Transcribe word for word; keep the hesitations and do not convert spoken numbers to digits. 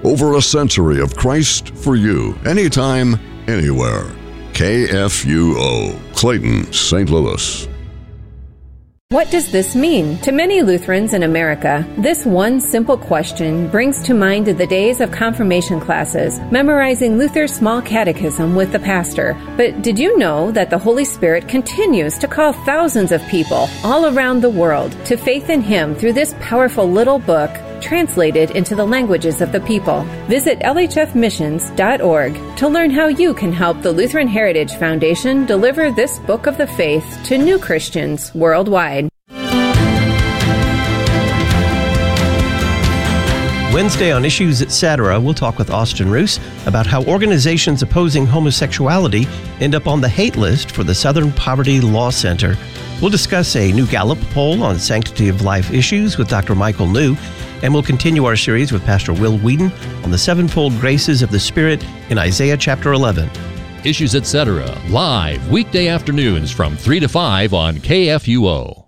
Over a century of Christ for you, anytime, anywhere. K F U O, Clayton, Saint Louis. What does this mean? To many Lutherans in America, this one simple question brings to mind the days of confirmation classes, memorizing Luther's small catechism with the pastor. But did you know that the Holy Spirit continues to call thousands of people all around the world to faith in Him through this powerful little book, translated into the languages of the people? Visit L H F missions dot org to learn how you can help the Lutheran Heritage Foundation deliver this book of the faith to new Christians worldwide. Wednesday on Issues Etc., we'll talk with Austin Roos about how organizations opposing homosexuality end up on the hate list for the Southern Poverty Law Center. We'll discuss a new Gallup poll on sanctity of life issues with Doctor Michael New, and we'll continue our series with Pastor Will Whedon on the sevenfold graces of the Spirit in Isaiah chapter eleven. Issues Etc., live weekday afternoons from three to five on K F U O.